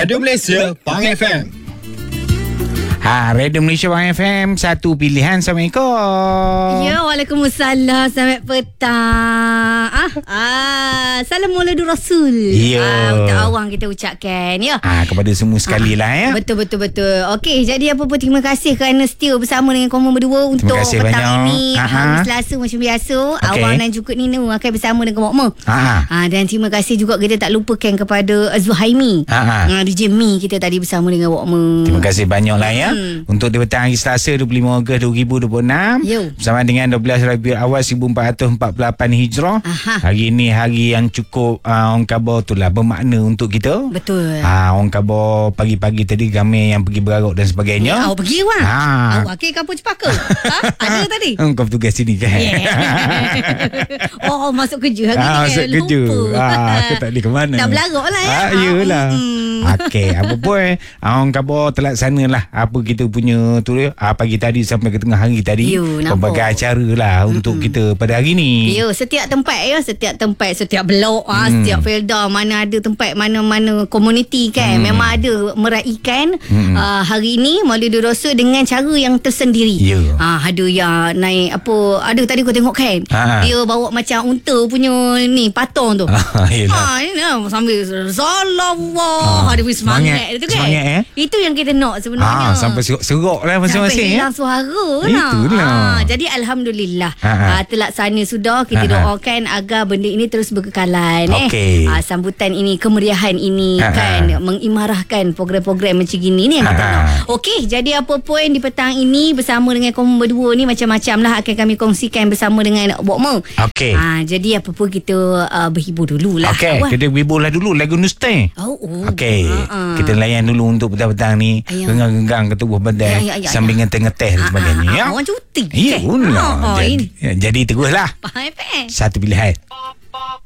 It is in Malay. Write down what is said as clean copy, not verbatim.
Radio Malaysia Pang FM. Radio Malaysia Pang FM, satu pilihan. Assalamualaikum. Ya, waalaikumsalam. Selamat petang. Salam maulid Rasul. Ya. Untuk awang kita ucapkan ya. Kepada semua sekali lah ya. Betul. Okey, jadi apa-apa terima kasih kerana setia bersama dengan korang berdua untuk petang banyak. ini. Hari Selasa macam biasa. Awang dan juga Nina akan bersama dengan Mokmo. Dan terima kasih juga kita tak lupakan kepada Zuhaimi. DJ Mi kita tadi bersama dengan Mokmo. Terima kasih banyak lah ya. Untuk di petang hari Selasa 25 Ogos 2026 bersama dengan 12 Rabiul Awal 1448 Hijrah. Hari ini hari yang cukup orang khabar tu lah bermakna untuk kita. Betul. Orang khabar pagi-pagi tadi ramai yang pergi berarok dan sebagainya. Awak pergi Wan? Awak ke kampung Cepaka? Ada tadi? Kau bertugas sini kan? Masuk kerja hari ni kan? Masuk kerja. Aku tak boleh ke mana. Dah berlarok lah ya? Yelah. Okey, apa pun orang khabar terlaksana lah apa kita punya tu pagi tadi sampai ke tengah hari tadi. Pelbagai acara lah untuk kita pada hari ni. Setiap tempat setiap blok, setiap felda mana ada tempat, mana-mana komuniti kan, memang ada meraihkan hari ni Maulid Rasul dengan cara yang tersendiri. Ada yang naik apa, ada tadi kau tengok kan, dia bawa macam unta punya ni patung tu. Sambil salawat, ada semangat tu kan. Itu yang kita nak sebenarnya. Sampai serok lah masing-masing. Sampai hilang suara lah. Jadi Alhamdulillah terlaksana sudah. Kita doakan agar benda ini terus berkekalan. Sambutan ini, kemeriahan ini kan, mengimarahkan program-program macam gini ni yang kita nak. Okey, jadi apa pun di petang ini bersama dengan kamu berdua ni macam-macam lah akan kami kongsikan bersama dengan Bokmo. Jadi apa pun kita berhibur dulu lah. Kita berhibur lah dulu lagu Nustai. Kita layan dulu untuk petang-petang ni. Genggang ke tubuh badan sambil ngeteh-ngeteh dan sebagainya. Orang cuti. Jadi teruslah. Satu pilihan.